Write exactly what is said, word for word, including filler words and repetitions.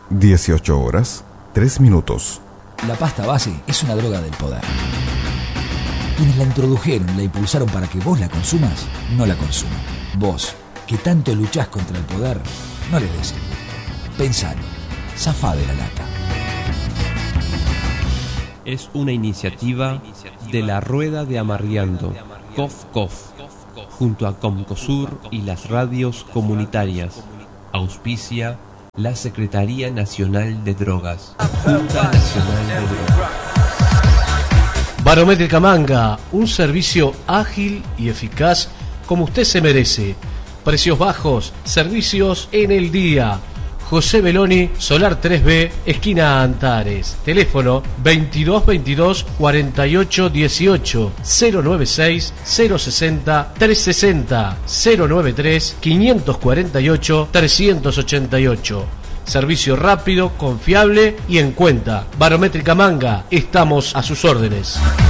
dieciocho horas, tres minutos. La pasta base es una droga del poder. Quienes la introdujeron y la impulsaron para que vos la consumas, no la consuman. Vos, que tanto luchás contra el poder, no le des el gusto. Pensalo, zafá de la lata. Es una iniciativa de la Rueda de Amarriando, Cof Cof, junto a Comcosur y las radios comunitarias. Auspicia la Secretaría Nacional de Drogas. Junta Nacional de Drogas. Barométrica Manga, un servicio ágil y eficaz como usted se merece. Precios bajos, servicios en el día. José Beloni, Solar tres B, esquina Antares. Teléfono veintidós veintidós cuarenta y ocho dieciocho, cero noventa y seis cero sesenta trescientos sesenta, cero noventa y tres quinientos cuarenta y ocho trescientos ochenta y ocho. Servicio rápido, confiable y en cuenta. Barométrica Manga, estamos a sus órdenes.